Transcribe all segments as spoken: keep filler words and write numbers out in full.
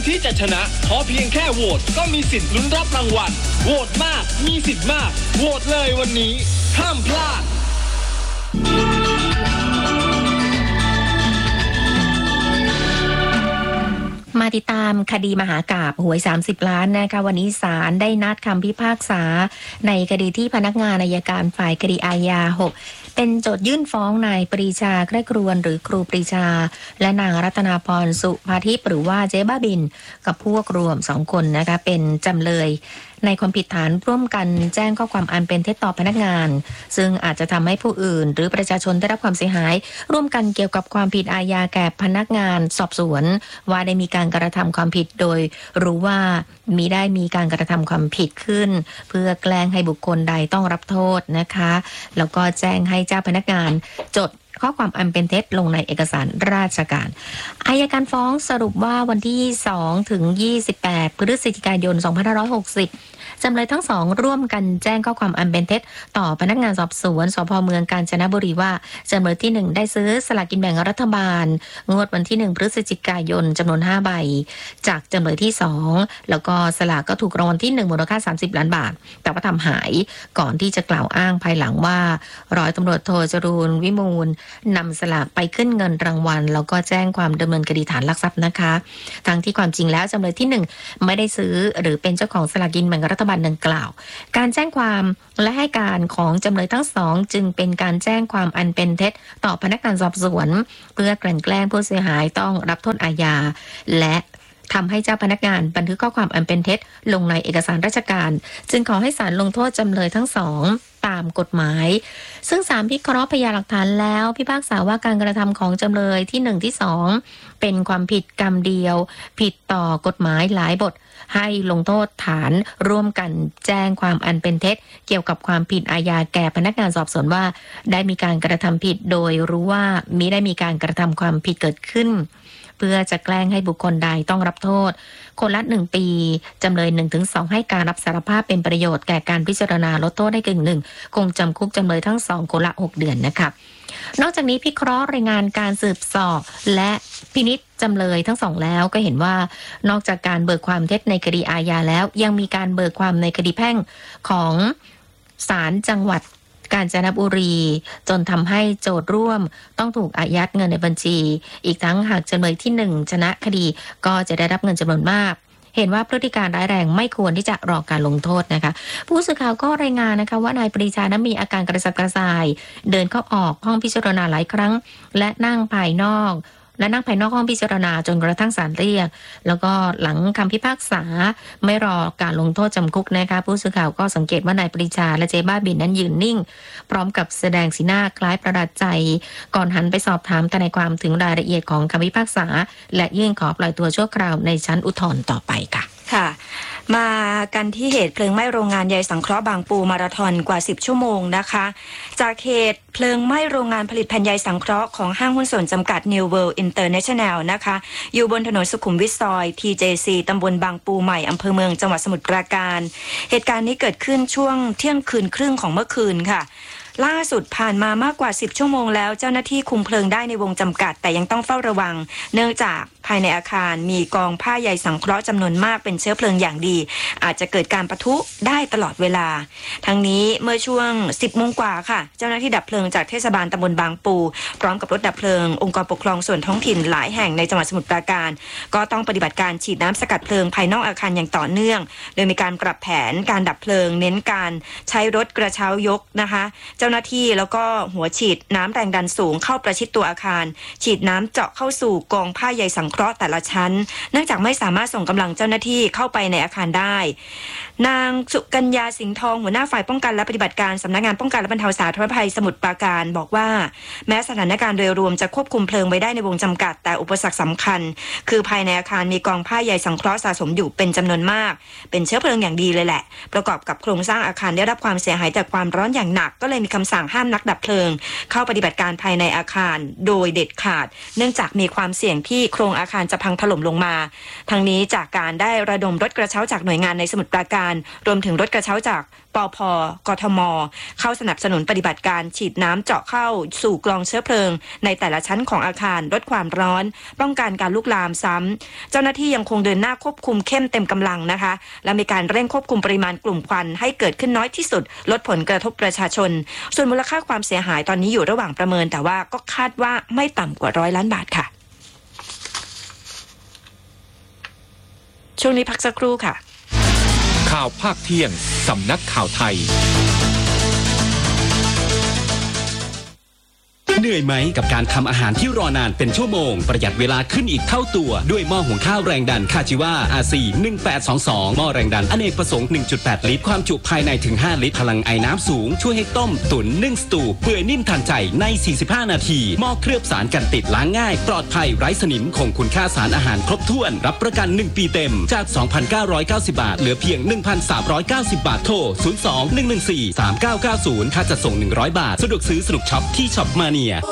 ที่จะชนะเพราะเพียงแค่โหวตก็มีสิทธิ์ลุ้นรับรางวัลโหวตมากมีสิทธิ์มากโหวตเลยวันนี้ห้ามพลาดมาติดตามคดีมหากาพย์หวยสามสิบล้านนะคะวันนี้ศาลได้นัดคำพิพากษาในคดีที่พนักงานอัยการฝ่ายคดีอาญาหกเป็นโจทยื่นฟ้องนายปรีชาไคร่ครวญหรือครูปรีชาและนางรัตนาพรสุภาทิพย์หรือว่าเจ๊บ้าบินกับพวกรวมสองคนนะคะเป็นจำเลยในความผิดฐานร่วมกันแจ้งข้อความอันเป็นเท็จต่อพนักงานซึ่งอาจจะทำให้ผู้อื่นหรือประชาชนได้รับความเสียหายร่วมกันเกี่ยวกับความผิดอาญาแก่พนักงานสอบสวนว่าได้มีการกระทำความผิดโดยรู้ว่ามีได้มีการกระทำความผิดขึ้นเพื่อแกล้งให้บุคคลใดต้องรับโทษนะคะแล้วก็แจ้งให้เจ้าพนักงานจดข้อความอันเป็นเท็จลงในเอกสารราชการอัยการฟ้องสรุปว่าวันที่สองถึงยี่สิบแปดพฤศจิกายนสองพันห้าร้อยหกสิบจำเลยทั้งสองร่วมกันแจ้งข้อความอันเป็นเท็จต่อพนักงานสอบสวนสภ.เมืองกาญจนบุรีว่าจำเลยที่หนึ่งได้ซื้อสลากกินแบ่งรัฐบาลงวดวันที่หนึ่งพฤศจิกายนจำนวนห้าใบจากจำเลยที่สองแล้วก็สลากก็ถูกรางวัลที่หนึ่งมูลค่าสามสิบล้านบาทแต่ว่าทำหายก่อนที่จะกล่าวอ้างภายหลังว่าร้อยตำรวจโทจรูญวิมูลนำสลากไปขึ้นเงินรางวัลแล้วก็แจ้งความดำเนินคดีฐานลักทรัพย์นะคะทั้งที่ความจริงแล้วจำเลยที่หนึ่งไม่ได้ซื้อหรือเป็นเจ้าของสลากกินแบ่งรัฐบาลดังกล่าวการแจ้งความและให้การของจำเลยทั้งสองจึงเป็นการแจ้งความอันเป็นเท็จต่อพนักงานสอบสวนเพื่อกลั่นแกล้งผู้เสียหายต้องรับโทษอาญาและทำให้เจ้าพนักงานบันทึกข้อความอันเป็นเท็จลงในเอกสารราชการจึงขอให้ศาลลงโทษจำเลยทั้งสองตามกฎหมายซึ่งศาลพิเคราะห์พยานหลักฐานแล้วพิพากษาว่าการกระทำของจำเลยที่หนึ่งที่สองเป็นความผิดกรรมเดียวผิดต่อกฎหมายหลายบทให้ลงโทษฐานร่วมกันแจ้งความอันเป็นเท็จเกี่ยวกับความผิดอาญาแก่พนักงานสอบสวนว่าได้มีการกระทำผิดโดยรู้ว่ามิได้มีการกระทำความผิดเกิดขึ้นเพื่อจะแกล้งให้บุคคลใดต้องรับโทษคนละหนึ่งปีจำเลย หนึ่งถึงสอง ให้การรับสารภาพเป็นประโยชน์แก่การพิจารณาลดโทษได้กึ่งหนึ่งคงจำคุกจำเลยทั้งสองคนละหกเดือนนะคะนอกจากนี้พิเคราะห์รายงานการสืบสอบและพินิจจำเลยทั้งสองแล้วก็เห็นว่านอกจากการเบิกความเท็จในคดีอาญาแล้วยังมีการเบิกความในคดีแพ่งของศาลจังหวัดกาญจนบุรีจนทำให้โจทย์ร่วมต้องถูกอายัดเงินในบัญชีอีกทั้งหากจำเลยที่หนึ่งชนะคดีก็จะได้รับเงินจำนวนมากเห็นว่าพฤติการร้ายแรงไม่ควรที่จะรอการลงโทษนะคะผู้สื่อข่าวก็รายงานนะคะว่านายปรีชานั้นมีอาการกระสับกระส่ายเดินเข้าออกห้องพิจารณาหลายครั้งและนั่งภายนอกและนั่งภายนอกห้องพิจารณาจนกระทั่งศาลเรียกแล้วก็หลังคำพิพากษาไม่รอการลงโทษจำคุกนะคะผู้สื่อข่าวก็สังเกตว่านายปรีชาและเจ๊บ้าบินนั้นยืนนิ่งพร้อมกับแสดงสีหน้าคล้ายประหลาดใจก่อนหันไปสอบถามทนายความถึงรายละเอียดของคำพิพากษาและยื่นขอปล่อยตัวชั่วคราวในชั้นอุทธรณ์ต่อไปค่ะค่ะมากันที่เหตุเพลิงไหม้โรงงานใยสังเคราะห์บางปูมาราธอนกว่าสิบชั่วโมงนะคะจากเหตุเพลิงไหม้โรงงานผลิตแผ่นใยสังเคราะห์ของห้างหุ้นส่วนจำกัด New World International นะคะอยู่บนถนนสุขุมวิทซอย ที เจ ซี ตำบลบางปูใหม่อำเภอเมืองจังหวัดสมุทรปราการเหตุการณ์นี้เกิดขึ้นช่วงเที่ยงคืนครึ่งของเมื่อคืนค่ะล่าสุดผ่านมามากกว่าสิบชั่วโมงแล้วเจ้าหน้าที่คุมเพลิงได้ในวงจำกัดแต่ยังต้องเฝ้าระวังเนื่องจากภายในอาคารมีกองผ้าใยสังเคราะห์จำนวนมากเป็นเชื้อเพลิงอย่างดีอาจจะเกิดการปะทุได้ตลอดเวลาทั้งนี้เมื่อช่วงสิบโมงกว่าค่ะเจ้าหน้าที่ดับเพลิงจากเทศบาลตำบลบางปูพร้อมกับรถดับเพลิงองค์กรปกครองส่วนท้องถิ่นหลายแห่งในจังหวัดสมุทรปราการก็ต้องปฏิบัติการฉีดน้ำสกัดเพลิงภายนอกอาคารอย่างต่อเนื่องโดยมีการปรับแผนการดับเพลิงเน้นการใช้รถกระเช้ายกนะคะเจ้าหน้าที่แล้วก็หัวฉีดน้ำแรงดันสูงเข้าประชิดตัวอาคารฉีดน้ำเจาะเข้าสู่กองผ้าใยสังเคราะห์แต่ละชั้นเนื่องจากไม่สามารถส่งกำลังเจ้าหน้าที่เข้าไปในอาคารได้นางสุกัญญาสิงห์ทองหัวหน้าฝ่ายป้องกันและปฏิบัติการสำนักงานป้องกันและบรรเทาสาธารณภัยสมุทรปราการบอกว่าแม้สถานการณ์โดยรวมจะควบคุมเพลิงไว้ได้ในวงจำกัดแต่อุปสรรคสำคัญคือภายในอาคารมีกองผ้าใยสังเคราะห์สะสมอยู่เป็นจำนวนมากเป็นเชื้อเพลิงอย่างดีเลยแหละประกอบกับโครงสร้างอาคารได้รับความเสียหายจากความร้อนอย่างหนักก็เลยมีคำสั่งห้ามนักดับเพลิงเข้าปฏิบัติการภายในอาคารโดยเด็ดขาดเนื่องจากมีความเสี่ยงที่โครงอาคารจะพังถล่มลงมาทั้งนี้จากการได้ระดมรถกระเช้าจากหน่วยงานในสมุทรปราการรวมถึงรถกระเช้าจากปภ.กทม.เข้าสนับสนุนปฏิบัติการฉีดน้ำเจาะเข้าสู่กลองเชื้อเพลิงในแต่ละชั้นของอาคารลดความร้อนป้องกันการลุกลามซ้ำเจ้าหน้าที่ยังคงเดินหน้าควบคุมเข้มเต็มกำลังนะคะและมีการเร่งควบคุมปริมาณกลุ่มควันให้เกิดขึ้นน้อยที่สุดลดผลกระทบประชาชนส่วนมูลค่าความเสียหายตอนนี้อยู่ระหว่างประเมินแต่ว่าก็คาดว่าไม่ต่ำกว่าร้อยล้านบาทค่ะช่วงนี้พักสักครู่ค่ะข่าวภาคเที่ยงสำนักข่าวไทยเหนื่อยไหมกับการทำอาหารที่รอนานเป็นชั่วโมงประหยัดเวลาขึ้นอีกเท่าตัวด้วยหม้อหุงข้าวแรงดันคาจิวา อาร์ ซี หนึ่งแปดสองสองหม้อแรงดันอเนกประสงค์ หนึ่งจุดแปด ลิตรความจุภายในถึงห้าลิตรพลังไอน้ำสูงช่วยให้ต้มตุ๋นนึ่งสตูเปื่อยนิ่มทันใจในสี่สิบห้านาทีหม้อเคลือบสารกันติดล้างง่ายปลอดภัยไร้สนิมคงคุณค่าสารอาหารครบถ้วนรับประกันหนึ่งปีเต็มจาก สองพันเก้าร้อยเก้าสิบ บาทเหลือเพียง หนึ่งพันสามร้อยเก้าสิบ บาทโทรศูนย์ สอง หนึ่ง หนึ่ง สี่ สาม เก้า เก้า ศูนย์ค่าจัดส่งหนึ่งร้อยบาทสะดวกซื้อสนุกช็อปที่ช็อปมาเนีย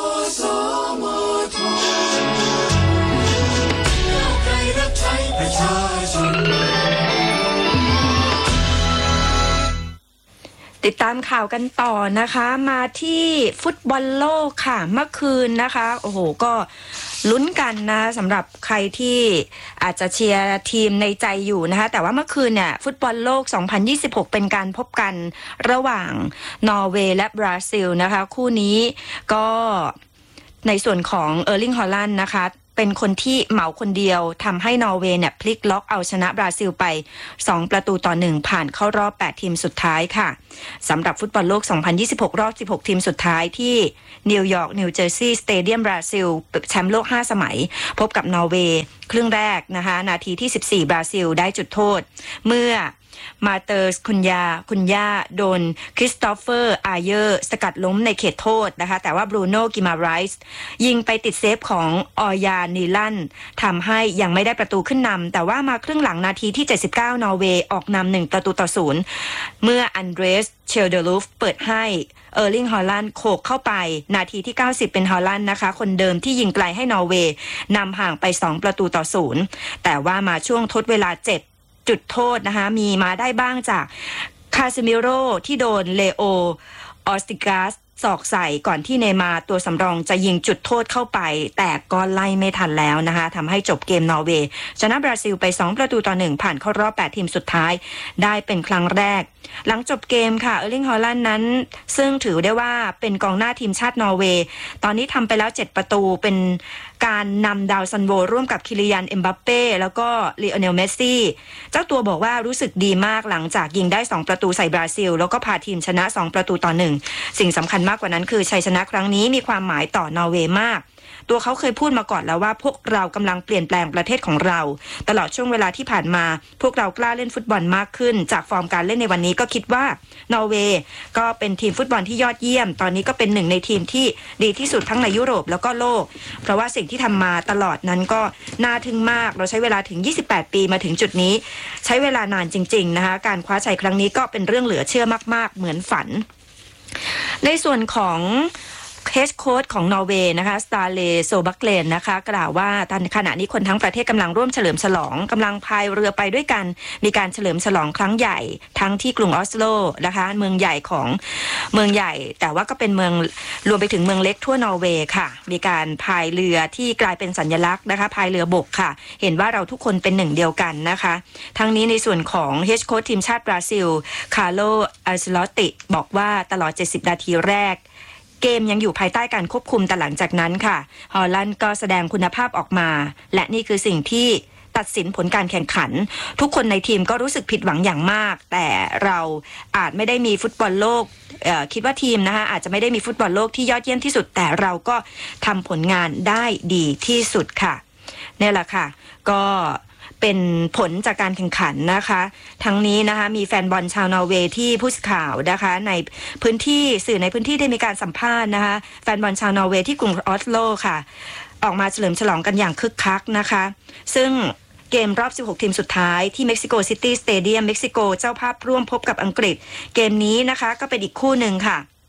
ติดตามข่าวกันต่อนะคะมาที่ฟุตบอลโลกค่ะเมื่อคืนนะคะโอ้โหก็ลุ้นกันนะสำหรับใครที่อาจจะเชียร์ทีมในใจอยู่นะคะแต่ว่าเมื่อคืนเนี่ยฟุตบอลโลกสองพันยี่สิบหกเป็นการพบกันระหว่างนอร์เวย์และบราซิลนะคะคู่นี้ก็ในส่วนของเออร์ลิงฮอลแลนด์นะคะเป็นคนที่เหมาคนเดียวทำให้นอร์เวย์เนี่ยพลิกล็อกเอาชนะบราซิลไปสองประตูต่อหนึ่งผ่านเข้ารอบแปดทีมสุดท้ายค่ะสำหรับฟุตบอลโลกสองพันยี่สิบหกรอบสิบหกทีมสุดท้ายที่นิวยอร์กนิวเจอร์ซีย์สเตเดียมบราซิลแชมป์โลกห้าสมัยพบกับนอร์เวย์ครึ่งแรกนะคะนาทีที่สิบสี่บราซิลได้จุดโทษเมื่อมาเตอร์สคุนยาคุนยาโดนคริสโตเฟอร์อาเยอร์สกัดล้มในเขตโทษนะคะแต่ว่าบรูโน่กิมาไรส์ยิงไปติดเซฟของออยานีลันทำให้ยังไม่ได้ประตูขึ้นนำแต่ว่ามาครึ่งหลังนาทีที่เจ็ดสิบเก้านอร์เวย์ออกนำหนึ่งประตูต่อศูนย์เมื่ออันเดรสเชลเดลูฟเปิดให้เออร์ลิงฮอลแลนด์โขกเข้าไปนาทีที่เก้าสิบเป็นฮอลแลนด์นะคะคนเดิมที่ยิงไกลให้นอร์เวย์นำห่างไปสองประตูต่อศูนย์แต่ว่ามาช่วงทดเวลาเจ็ดจุดโทษนะคะมีมาได้บ้างจากคาซิมิโร่ที่โดนเลโอออสติกัสศอกใส่ก่อนที่เนมาตัวสำรองจะยิงจุดโทษเข้าไปแต่ก็ไล่ไม่ทันแล้วนะคะทำให้จบเกมนอร์เวย์ชนะบราซิลไปสองประตูต่อหนึ่งผ่านเข้ารอบแปดทีมสุดท้ายได้เป็นครั้งแรกหลังจบเกมค่ะเออร์ลิงฮอลแลนด์นั้นซึ่งถือได้ว่าเป็นกองหน้าทีมชาตินอร์เวย์ตอนนี้ทำไปแล้วเจ็ดประตูเป็นการนำดาวซันโวร่วมกับคิลิยันเอ็มบัปเป้แล้วก็ลีโอเนลเมสซี่เจ้าตัวบอกว่ารู้สึกดีมากหลังจากยิงได้สองประตูใส่บราซิลแล้วก็พาทีมชนะสองประตูต่อหนึ่งสิ่งสำคัญมากกว่านั้นคือชัยชนะครั้งนี้มีความหมายต่อนอร์เวย์มากตัวเขาเคยพูดมาก่อนแล้วว่าพวกเรากำลังเปลี่ยนแปลงประเทศของเราตลอดช่วงเวลาที่ผ่านมาพวกเรากล้าเล่นฟุตบอลมากขึ้นจากฟอร์มการเล่นในวันนี้ก็คิดว่านอร์เวย์ก็เป็นทีมฟุตบอลที่ยอดเยี่ยมตอนนี้ก็เป็นหนึ่งในทีมที่ดีที่สุดทั้งในยุโรปแล้วก็โลกเพราะว่าสิ่งที่ทำมาตลอดนั้นก็น่าทึ่งมากเราใช้เวลาถึงยี่สิบแปดปีมาถึงจุดนี้ใช้เวลานานจริงๆนะคะการคว้าชัยครั้งนี้ก็เป็นเรื่องเหลือเชื่อมากๆเหมือนฝันในส่วนของเฮดโค้ชของนอร์เวย์นะคะสตาร์เลโซบักเลนนะคะกล่าวว่าตอนขณะนี้คนทั้งประเทศกำลังร่วมเฉลิมฉลองกำลังพายเรือไปด้วยกันมีการเฉลิมฉลองครั้งใหญ่ทั้งที่กรุงออสโลนะคะเมืองใหญ่ของเมืองใหญ่แต่ว่าก็เป็นเมืองรวมไปถึงเมืองเล็กทั่วนอร์เวย์ค่ะมีการพายเรือที่กลายเป็นสัญลักษณ์นะคะพายเรือบกค่ะเห็นว่าเราทุกคนเป็นหนึ่งเดียวกันนะคะทั้งนี้ในส่วนของเฮดโค้ชทีมชาติบราซิลคาร์โลอัลเซลอตติบอกว่าตลอดเจ็ดสิบนาทีแรกเกมยังอยู่ภายใต้การควบคุมแต่หลังจากนั้นค่ะฮอลแลนด์ก็แสดงคุณภาพออกมาและนี่คือสิ่งที่ตัดสินผลการแข่งขันทุกคนในทีมก็รู้สึกผิดหวังอย่างมากแต่เราอาจไม่ได้มีฟุตบอลโลกเอ่อคิดว่าทีมนะคะอาจจะไม่ได้มีฟุตบอลโลกที่ยอดเยี่ยมที่สุดแต่เราก็ทำผลงานได้ดีที่สุดค่ะนี่แหละค่ะก็เป็นผลจากการแข่งขันนะคะทั้งนี้นะคะมีแฟนบอลชาวนอร์เวย์ที่ผู้สื่อข่าวนะคะในพื้นที่สื่อในพื้นที่ได้มีการสัมภาษณ์นะคะแฟนบอลชาวนอร์เวย์ที่กรุงออสโลค่ะออกมาเฉลิมฉลองกันอย่างคึกคักนะคะซึ่งเกมรอบสิบหกทีมสุดท้ายที่เม็กซิโกซิตี้สเตเดียมเม็กซิโกเจ้าภาพร่วมพบกับอังกฤษเกมนี้นะคะก็เป็นอีกคู่หนึ่งค่ะ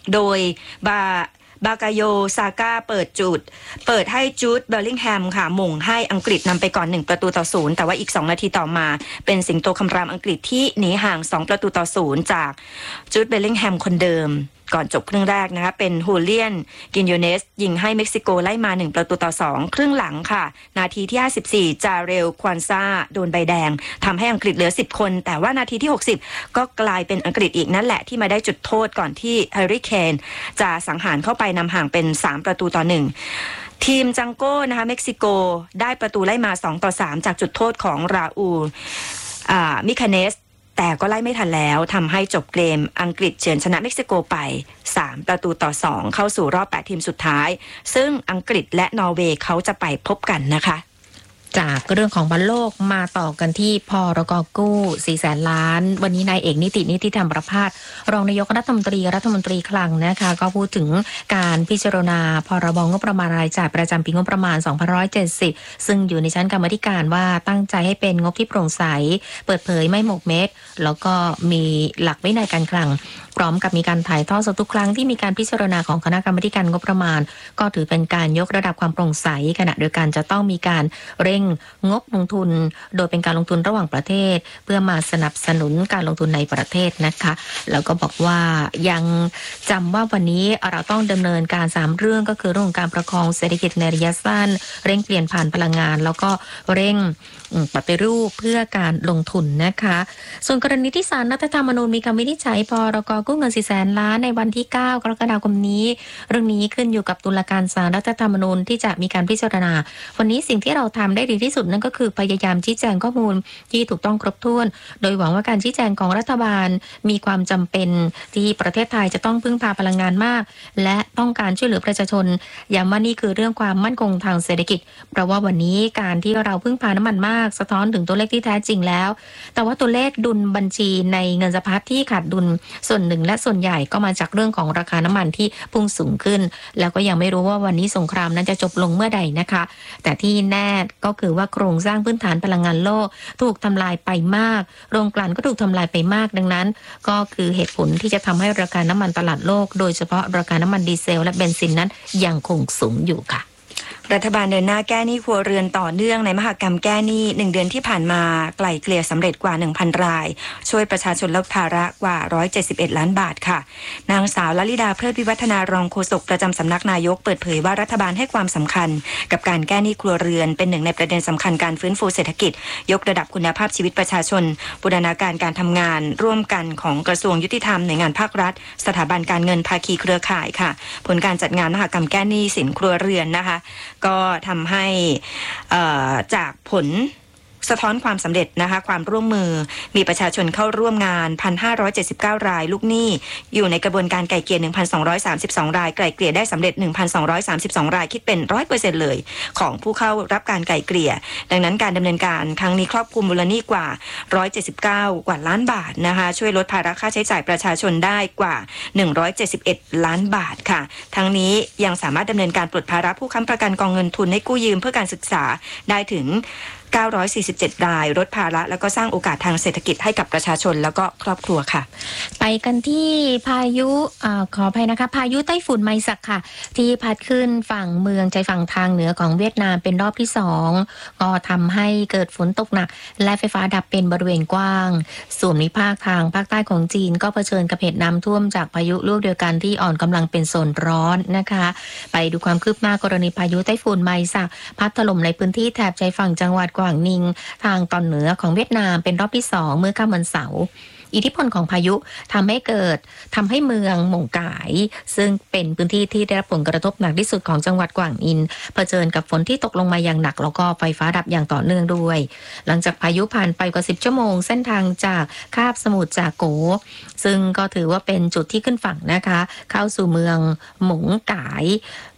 โดยบาบากาโยซาก้าเปิดจุดเปิดให้จูดเบลลิงแฮมค่ะหม่งให้อังกฤษนำไปก่อนหนึ่งประตูต่อศูนย์แต่ว่าอีกสองนาทีต่อมาเป็นสิงโตคำรามอังกฤษที่หนีห่างสองประตูต่อศูนย์จากจูดเบลลิงแฮมคนเดิมก่อนจบครึ่งแรกนะคะเป็นฮูเลียนกินโยเนสยิงให้เม็กซิโกไล่มาหนึ่งประตูต่อสองครึ่งหลังค่ะนาทีที่ห้าสิบสี่จาเรลควานซาโดนใบแดงทำให้อังกฤษเหลือสิบคนแต่ว่านาทีที่หกสิบก็กลายเป็นอังกฤษอีกนั่นแหละที่มาได้จุดโทษก่อนที่แฮร์รี่เคนจะสังหารเข้าไปนำห่างเป็นสามประตูต่อหนึ่งทีมจังโก้นะคะเม็กซิโกได้ประตูไล่มาสองต่อสามจากจุดโทษของราอูลอ่ามิคาเนสแต่ก็ไล่ไม่ทันแล้วทำให้จบเกมอังกฤษเฉือนชนะเม็กซิโกไปสามประตูต่อสองเข้าสู่รอบแปดทีมสุดท้ายซึ่งอังกฤษและนอร์เวย์เขาจะไปพบกันนะคะจากเรื่องของบอลโลกมาต่อกันที่พรก.กู้สี่แสนล้านวันนี้นายเอกนิตินิติธรรมประภาสรองนายกรัฐมนตรีรัฐมนตรีคลังนะคะก็พูดถึงการพิจารณาพรบงบประมาณรายจ่ายประจำปีงบประมาณสองพันห้าร้อยเจ็ดสิบซึ่งอยู่ในชั้นกรรมาธิการว่าตั้งใจให้เป็นงบที่โปร่งใสเปิดเผยไม่หมกเม็ดแล้วก็มีหลักวินัยการคลังพร้อมกับมีการถ่ายทอดสดทุกครั้งที่มีการพิจารณาของคณะกรรมาธิการงบประมาณก็ถือเป็นการยกระดับความโปร่งใสขณะเดียวกันจะต้องมีการเร่งงบลงทุนโดยเป็นการลงทุนระหว่างประเทศเพื่อมาสนับสนุนการลงทุนในประเทศนะคะแล้วก็บอกว่ายังจำว่าวันนี้เราต้องดำเนินการสามเรื่องก็คือเรื่องของการประคองเศรษฐกิจในระยะสั้นเร่งเปลี่ยนผ่านพลังงานแล้วก็เร่งปฏิรูปเพื่อการลงทุนนะคะส่วนกรณีที่ศาลรัฐธรรมนูญมีคำวินิจฉัยพรก.กู้เงินสี่แสนล้านในวันที่เก้ากรกฎาคมนี้เรื่องนี้ขึ้นอยู่กับตุลาการศาลรัฐธรรมนูญที่จะมีการพิจารณาวันนี้สิ่งที่เราทำได้ดีที่สุดนั่นก็คือพยายามชี้แจงข้อมูลที่ถูกต้องครบถ้วนโดยหวังว่าการชี้แจงของรัฐบาลมีความจำเป็นที่ประเทศไทยจะต้องพึ่งพาพลังงานมากและต้องการช่วยเหลือประชาชนย้ำว่านี่คือเรื่องความมั่นคงทางเศรษฐกิจเพราะว่าวันนี้การที่เราพึ่งพาน้ำมันมากสะท้อนถึงตัวเลขที่แท้จริงแล้วแต่ว่าตัวเลขดุลบัญชีในเงินสะพัดที่ขาดดุลส่วนหนึ่งและส่วนใหญ่ก็มาจากเรื่องของราคาน้ำมันที่พุ่งสูงขึ้นแล้วก็ยังไม่รู้ว่าวันนี้สงครามนั้นจะจบลงเมื่อใดนะคะแต่ที่แน่ก็คือว่าโครงสร้างพื้นฐานพลังงานโลกถูกทำลายไปมากโรงกลั่นก็ถูกทำลายไปมากดังนั้นก็คือเหตุผลที่จะทำให้ราคาน้ำมันตลาดโลกโดยเฉพาะราคาน้ำมันดีเซลและเบนซินนั้นยังคงสูงอยู่ค่ะรัฐบาลเดินหน้าแก้หนี้ครัวเรือนต่อเนื่องในมหกรรมแก้หนี้หนึ่งเดือนที่ผ่านมาไกล่เกลี่ยสำเร็จกว่า หนึ่งพัน รายช่วยประชาชนลดภาระกว่าหนึ่งร้อยเจ็ดสิบเอ็ดล้านบาทค่ะนางสาวลลิดาเพลิดวิวัฒนารองโฆษกประจำสำนักนายกเปิดเผยว่ารัฐบาลให้ความสำคัญกับการแก้หนี้ครัวเรือนเป็นหนึ่งในประเด็นสำคัญการฟื้นฟูเศรษฐกิจยกระดับคุณภาพชีวิตประชาชนบูรณาการการทำงานร่วมกันของกระทรวงยุติธรรมหน่วยงานภาครัฐสถาบันการเงินภาคีเครือข่ายค่ะผลการจัดงานมหกรรมแก้หนี้สินครัวเรือนนะคะก็ทำให้จากผลสะท้อนความสำเร็จนะคะความร่วมมือมีประชาชนเข้าร่วมงาน หนึ่งพันห้าร้อยเจ็ดสิบเก้า รายลูกหนี้อยู่ในกระบวนการไกล่เกลี่ย หนึ่งพันสองร้อยสามสิบสอง รายไกล่เกลี่ยได้สำเร็จ หนึ่งพันสองร้อยสามสิบสอง รายคิดเป็น หนึ่งร้อยเปอร์เซ็นต์ เลยของผู้เข้ารับการไกล่เกลี่ยดังนั้นการดำเนินการครั้งนี้ครอบคลุมมูลหนี้กว่าหนึ่งร้อยเจ็ดสิบเก้ากว่าล้านบาทนะคะช่วยลดภาระค่าใช้จ่ายประชาชนได้กว่าหนึ่งร้อยเจ็ดสิบเอ็ดล้านบาทค่ะทั้งนี้ยังสามารถดำเนินการปลดภาระผู้ค้ำประกันกองเงินทุนให้กู้ยืมเพื่อการศึกษาได้ถึงเก้าร้อยสี่สิบเจ็ด รายลดภาระแล้วก็สร้างโอกาสทางเศรษฐกิจให้กับประชาชนแล้วก็ครอบครัวค่ะไปกันที่พายุอ่าขออภัยนะคะพายุไต้ฝุ่นไมซักค่ะที่พัดขึ้นฝั่งเมืองใจฝั่งทางเหนือของเวียดนามเป็นรอบที่สองก็ทำให้เกิดฝนตกหนักและไฟฟ้าดับเป็นบริเวณกว้างส่วนในภาคทางภาคใต้ของจีนก็เผชิญกับเหตุน้ำท่วมจากพายุลูกเดียวกันที่อ่อนกำลังเป็นโซนร้อนนะคะไปดูความคืบหน้ากรณีพายุไต้ฝุ่นไมซักพัดถล่มในพื้นที่แถบใจฝั่งจังหวัดกวางนิงทางตอนเหนือของเวียดนามเป็นรอบที่สองเมื่อค่ำวันเสาร์อิทธิพลของพายุทำให้เกิดทำให้เมืองหม่งกายซึ่งเป็นพื้นที่ที่ได้รับผลกระทบหนักที่สุดของจังหวัดกวางอินเผชิญกับฝนที่ตกลงมาอย่างหนักแล้วก็ไฟฟ้าดับอย่างต่อเนื่องด้วยหลังจากพายุผ่านไปกว่าสิบชั่วโมงเส้นทางจากคาบสมุทรจากโกซึ่งก็ถือว่าเป็นจุดที่ขึ้นฝั่งนะคะเข้าสู่เมืองหม่งกายพ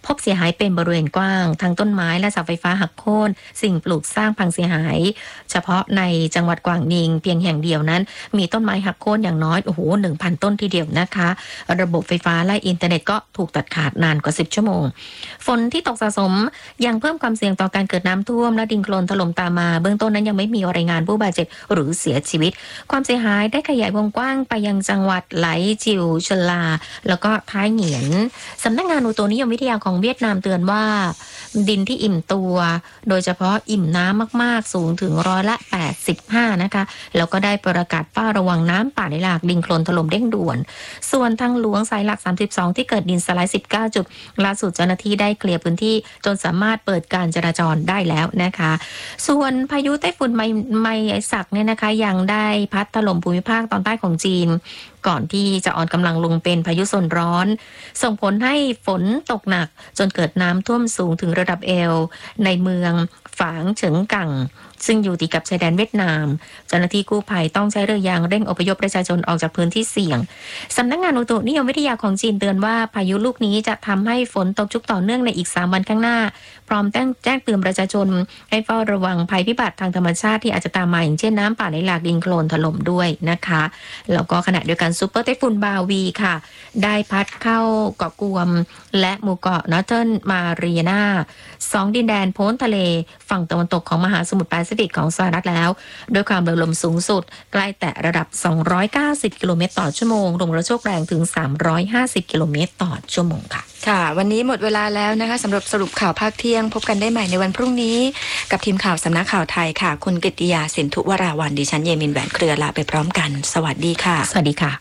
พบเสียหายเป็นบริเวณกว้างทั้งต้นไม้และเสาไฟฟ้าหักโค่นสิ่งปลูกสร้างพังเสียหายเฉพาะในจังหวัดกวางนิงเพียงแห่งเดียวนั้นมีต้นไม้หักโค่นอย่างน้อยโอ้โห หนึ่งพัน ต้นทีเดียวนะคะระบบไฟฟ้าและอินเทอร์เน็ตก็ถูกตัดขาดนานกว่าสิบชั่วโมงฝนที่ตกสะสมยังเพิ่มความเสี่ยงต่อการเกิดน้ำท่วมและดินโคลนถล่มตามมาเบื้องต้นนั้นยังไม่มีรายงานผู้บาดเจ็บหรือเสียชีวิตความเสียหายได้ขยายวงกว้างไปยังจังหวัดไหลจิวชลาแล้วก็ท้ายเหงียนสำนักงานอุตุนิยมวิทยาของเวียดนามเตือนว่าดินที่อิ่มตัวโดยเฉพาะอิ่มน้ำมากๆสูงถึงร้อยละแปดสิบห้านะคะแล้วก็ได้ประกาศเฝ้าระวังน้ำป่าไหลหลากดินโคลนถล่มเร่งด่วนส่วนทางหลวงสายหลักสามสิบสองที่เกิดดินสไลด์สิบเก้าจุดล่าสุดเจ้าหน้าที่ได้เคลียร์พื้นที่จนสามารถเปิดการจราจรได้แล้วนะคะส่วนพายุไต้ฝุ่นไมไมศักเนี่ยนะคะยังได้พัดถล่มภูมิภาคตอนใต้ของจีนก่อนที่จะอ่อนกำลังลงเป็นพายุโซนร้อนส่งผลให้ฝนตกหนักจนเกิดน้ำท่วมสูงถึงระดับเอวในเมืองฝางเฉิงกังซึ่งอยู่ติดกับชายแดนเวียดนามเจ้าหน้าที่กู้ภัยต้องใช้เรือยางเร่งอพยพประชาชนออกจากพื้นที่เสี่ยงสำนักงานอุตุนิยมวิทยาของจีนเตือนว่าพายุลูกนี้จะทำให้ฝนตกชุกต่อเนื่องในอีกสามวันข้างหน้าพร้อมแจ้งแจ้งเตือนประชาชนให้เฝ้าระวังภัยพิบัติทางธรรมชาติที่อาจจะตามมาอย่างเช่นน้ำป่าไหลหลากดินโคลนถล่มด้วยนะคะแล้วก็ขณะเดียวกันซูเปอร์ไต้ฝุ่นบาวีค่ะได้พัดเข้าเกาะกวมและหมู่เกาะนอร์เทิร์นมารีนาสองดินแดนพ้นทะเลฝั่งตะวันตกของมหาสมุทรแปซิฟิกของสหรัฐแล้วด้วยความเร็วลมสูงสุดใกล้แตะระดับสองร้อยเก้าสิบกิโลเมตรต่อชั่วโมงลมกระโชกแรงถึงสามร้อยห้าสิบกิโลเมตรต่อชั่วโมงค่ะค่ะวันนี้หมดเวลาแล้วนะคะสำหรับสรุปข่าวภาคเที่ยงพบกันได้ใหม่ในวันพรุ่งนี้กับทีมข่าวสำนักข่าวไทยค่ะคุณกฤติยาสินธุวราวันดิฉันเยมินแหวนเครือลาไปพร้อมกันสวัสดีค่ะสวัสดีค่ะ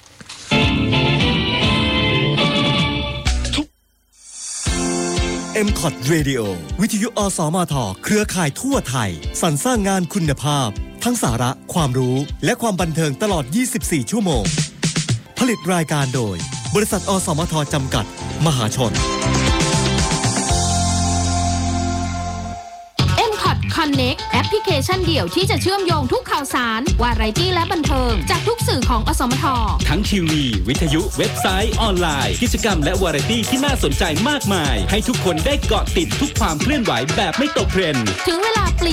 เอ็ม คอท Radio วิทยุอสมทเครือข่ายทั่วไทยสรรสร้างงานคุณภาพทั้งสาระความรู้และความบันเทิงตลอดยี่สิบสี่ชั่วโมงผลิตรายการโดยบริษัทอสมทจำกัดมหาชนเอ็ม คอท Connect แอปพลิเคชันเดี่ยวที่จะเชื่อมโยงทุกข่าวสารวาไรตี้และบันเทิงจากทุกสื่อของอสมททั้งทีวีวิทยุเว็บไซต์ออนไลน์กิจกรรมและวาไรตี้ที่น่าสนใจมากมายให้ทุกคนได้เกาะติดทุกความเคลื่อนไหวแบบไม่ตกเทรนด์ถึงเวลาเปลี่ยน